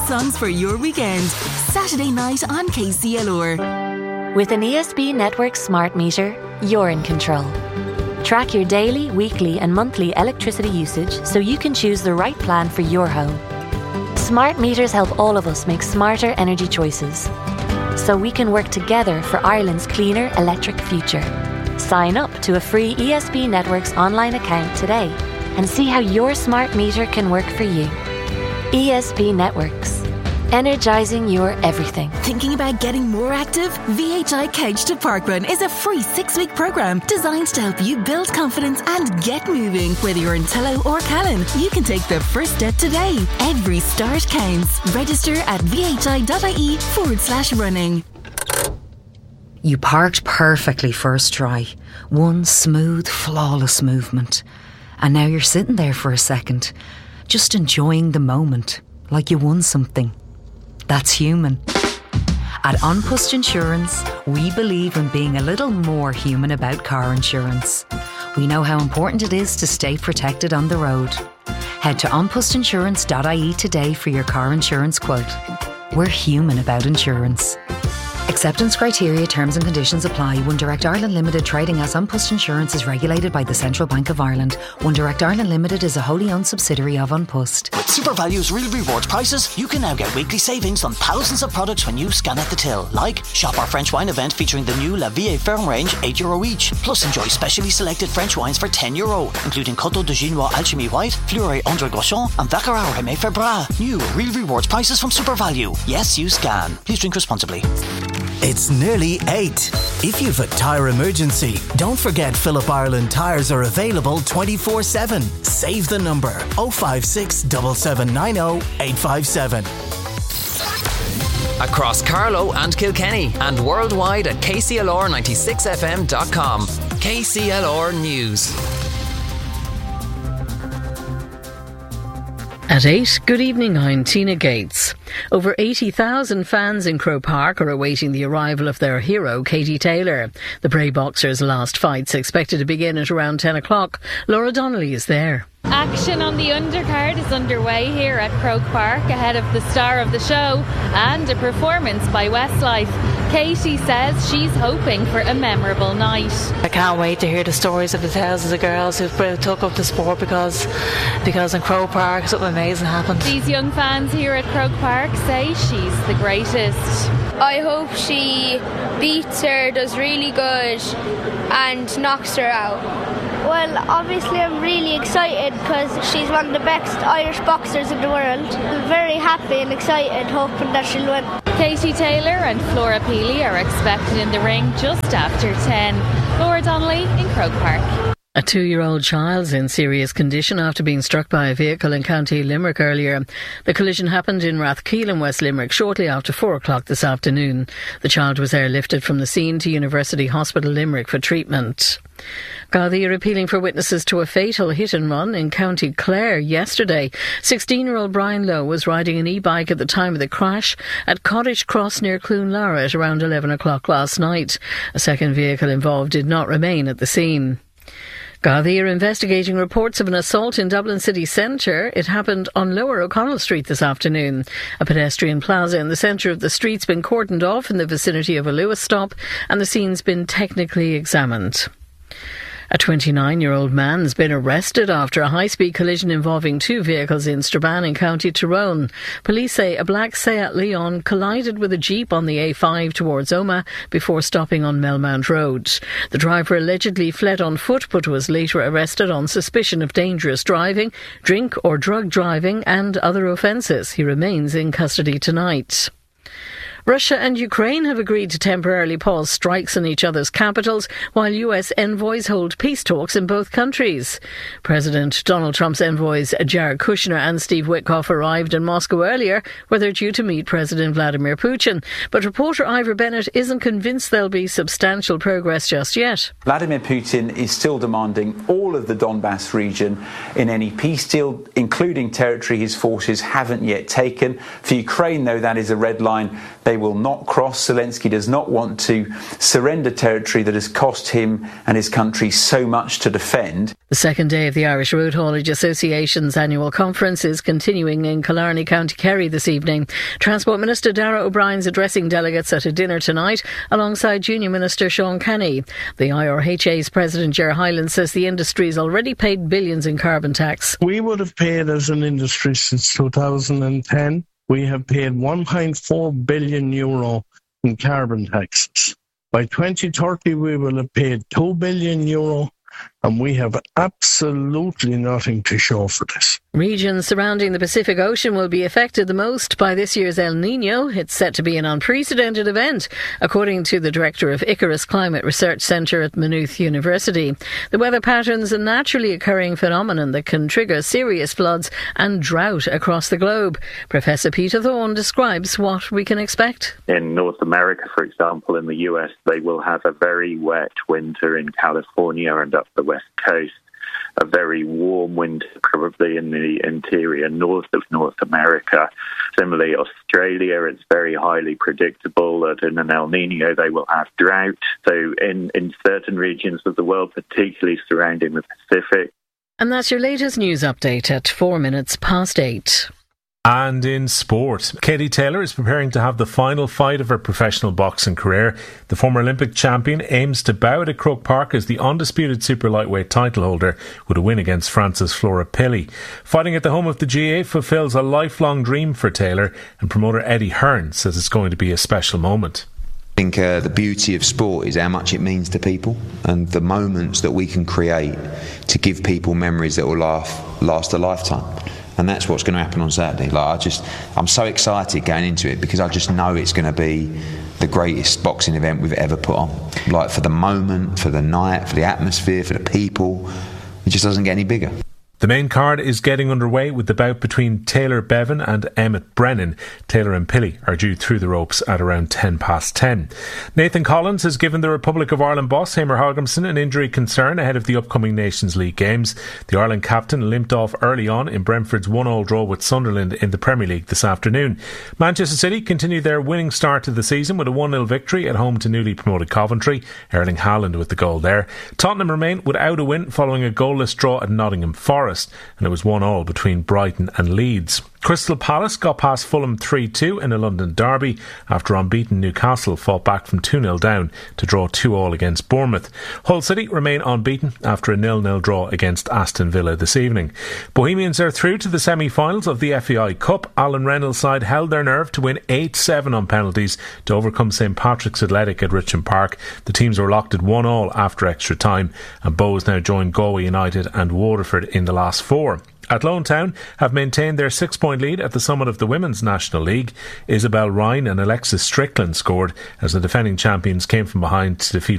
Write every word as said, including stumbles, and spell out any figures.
songs for your weekend. Saturday night on K C L R. With an E S B Network smart meter, you're in control. Track your daily, weekly and monthly electricity usage so you can choose the right plan for your home. Smart meters help all of us make smarter energy choices, so we can work together for Ireland's cleaner electric future. Sign up to a free E S B Networks online account today and see how your smart meter can work for you. E S B Networks. Energising your everything. Thinking about getting more active? V H I Couch to Parkrun is a free six-week programme designed to help you build confidence and get moving. Whether you're in Tello or Callan, you can take the first step today. Every start counts. Register at vhi.ie forward slash running. You parked perfectly first try. One smooth, flawless movement. And now you're sitting there for a second, just enjoying the moment, like you won something. That's human. At An Post Insurance, we believe in being a little more human about car insurance. We know how important it is to stay protected on the road. Head to an post insurance dot I E today for your car insurance quote. We're human about insurance. Acceptance criteria, terms and conditions apply. One Direct Ireland Limited, trading as An Post Insurance, is regulated by the Central Bank of Ireland. One Direct Ireland Limited is a wholly owned subsidiary of An Post. With SuperValue's real rewards prices, you can now get weekly savings on thousands of products when you scan at the till. Like, shop our French wine event featuring the new La Vie Ferme range, eight euro each. Plus enjoy specially selected French wines for ten euro, including Coteau de Ginois Alchimie White, Fleuret André Gauchon and Baccarat Rémy Ferbras. New real rewards prices from SuperValue. Yes, you scan. Please drink responsibly. It's nearly eight. If you've a tyre emergency, don't forget Phillip Ireland tyres are available twenty-four seven. Save the number oh five six, seven seven nine oh, eight five seven. Across Carlow and Kilkenny and worldwide at K C L R ninety-six F M dot com. K C L R News. At eight, good evening, I'm Tina Gates. Over eighty thousand fans in Croke Park are awaiting the arrival of their hero, Katie Taylor. The Bray Boxers' last fight's expected to begin at around ten o'clock. Laura Donnelly is there. Action on the undercard is underway here at Croke Park ahead of the star of the show and a performance by Westlife. Katie says she's hoping for a memorable night. I can't wait to hear the stories of the thousands of girls who took up the sport because because in Croke Park something amazing happened. These young fans here at Croke Park say she's the greatest. I hope she beats her, does really good and knocks her out. Well, obviously I'm really excited because she's one of the best Irish boxers in the world. I'm very happy and excited, hoping that she'll win. Katie Taylor and Flora Peely are expected in the ring just after ten. Laura Donnelly in Croke Park. A two-year-old child's in serious condition after being struck by a vehicle in County Limerick earlier. The collision happened in Rathkeil in West Limerick shortly after four o'clock this afternoon. The child was airlifted from the scene to University Hospital Limerick for treatment. Gardaí are appealing for witnesses to a fatal hit-and-run in County Clare yesterday. sixteen-year-old Brian Lowe was riding an e-bike at the time of the crash at Cottage Cross near Cloonlara at around eleven o'clock last night. A second vehicle involved did not remain at the scene. Gardaí are investigating reports of an assault in Dublin city centre. It happened on Lower O'Connell Street this afternoon. A pedestrian plaza in the centre of the street's been cordoned off in the vicinity of a Lewis stop and the scene's been technically examined. A twenty-nine-year-old man has been arrested after a high-speed collision involving two vehicles in Strabane in County Tyrone. Police say a black Seat Leon collided with a Jeep on the A five towards Omagh before stopping on Melmount Road. The driver allegedly fled on foot but was later arrested on suspicion of dangerous driving, drink or drug driving and other offences. He remains in custody tonight. Russia and Ukraine have agreed to temporarily pause strikes in each other's capitals while U S envoys hold peace talks in both countries. President Donald Trump's envoys Jared Kushner and Steve Witkoff arrived in Moscow earlier, where they're due to meet President Vladimir Putin. But reporter Ivor Bennett isn't convinced there'll be substantial progress just yet. Vladimir Putin is still demanding all of the Donbass region in any peace deal, including territory his forces haven't yet taken. For Ukraine, though, that is a red line. They They will not cross. Zelensky does not want to surrender territory that has cost him and his country so much to defend. The second day of the Irish Road Haulage Association's annual conference is continuing in Killarney, County Kerry this evening. Transport Minister Darragh O'Brien's addressing delegates at a dinner tonight alongside Junior Minister Sean Kenny. The I R H A's President Ger Hyland says the industry has already paid billions in carbon tax. We would have paid as an industry since two thousand ten. We have paid one point four billion euro in carbon taxes. By twenty thirty we will have paid two billion euro, and we have absolutely nothing to show for this. Regions surrounding the Pacific Ocean will be affected the most by this year's El Niño. It's set to be an unprecedented event, according to the director of Icarus Climate Research Centre at Maynooth University. The weather pattern's a naturally occurring phenomenon that can trigger serious floods and drought across the globe. Professor Peter Thorne describes what we can expect. In North America, for example, in the U S, they will have a very wet winter in California and up the west coast. A very warm winter probably in the interior north of North America. Similarly, Australia, it's very highly predictable that in an El Niño they will have drought. So in, in certain regions of the world, particularly surrounding the Pacific. And that's your latest news update at four minutes past eight. And in sport, Katie Taylor is preparing to have the final fight of her professional boxing career. The former Olympic champion aims to bow at Croke Park as the undisputed super lightweight title holder with a win against France's Flora Pili. Fighting at the home of the G A A fulfills a lifelong dream for Taylor, and promoter Eddie Hearn says it's going to be a special moment. I think uh, the beauty of sport is how much it means to people, and the moments that we can create to give people memories that will last, last a lifetime. And that's what's going to happen on Saturday. Like I just, I'm so excited going into it because I just know it's going to be the greatest boxing event we've ever put on. Like for the moment, for the night, for the atmosphere, for the people, it just doesn't get any bigger. The main card is getting underway with the bout between Taylor Bevan and Emmett Brennan. Taylor and Pili are due through the ropes at around ten past ten. Nathan Collins has given the Republic of Ireland boss Hamer Hogginson an injury concern ahead of the upcoming Nations League games. The Ireland captain limped off early on in Brentford's one-all draw with Sunderland in the Premier League this afternoon. Manchester City continued their winning start to the season with a one nil victory at home to newly promoted Coventry. Erling Haaland with the goal there. Tottenham remain without a win following a goalless draw at Nottingham Forest, and it was one all between Brighton and Leeds. Crystal Palace got past Fulham three two in a London derby after unbeaten Newcastle fought back from two nil down to draw two all against Bournemouth. Hull City remain unbeaten after a nil nil draw against Aston Villa this evening. Bohemians are through to the semi-finals of the F A I Cup. Alan Reynolds' side held their nerve to win eight seven on penalties to overcome St Patrick's Athletic at Richmond Park. The teams were locked at one all after extra time, and Bohs now join Galway United and Waterford in the last four. Athlone Town have maintained their six-point lead at the summit of the Women's National League. Isabel Ryan and Alexis Strickland scored as the defending champions came from behind to defeat